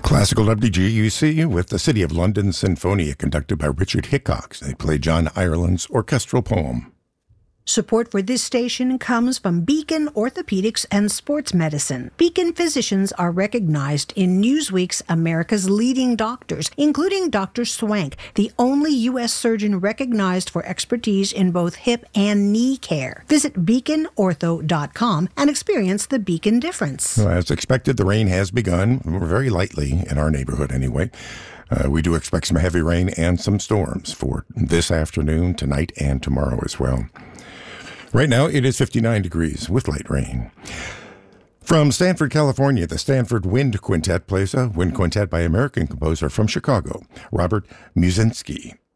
Classical WGUC with the City of London Sinfonia conducted by Richard Hickox. They play John Ireland's orchestral poem. Support for this station comes from Beacon Orthopedics and Sports Medicine. Beacon physicians are recognized in Newsweek's America's Leading Doctors, including Dr. Swank, the only U.S. surgeon recognized for expertise in both hip and knee care. Visit beaconortho.com and experience the Beacon difference. Well, as expected, the rain has begun, very lightly in our neighborhood anyway. We do expect some heavy rain and some storms for this afternoon, tonight, and tomorrow as well. Right now, it is 59 degrees with light rain. From Stanford, California, the Stanford Wind Quintet plays a wind quintet by American composer from Chicago, Robert Muszynski.